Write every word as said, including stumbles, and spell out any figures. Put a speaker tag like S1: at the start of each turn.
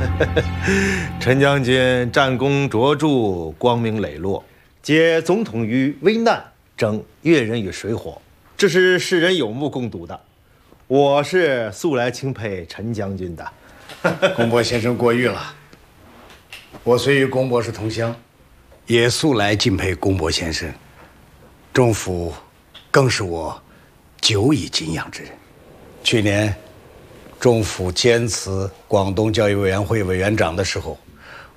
S1: 陈将军战功卓著，光明磊落，解总统于危难，拯越人于水火，这是世人有目共睹的。我是素来钦佩陈将军的。
S2: 公伯先生过誉了。我虽与公伯是同乡，也素来敬佩公伯先生。仲甫更是我久已敬仰之人。去年仲甫兼辞广东教育委员会委员长的时候，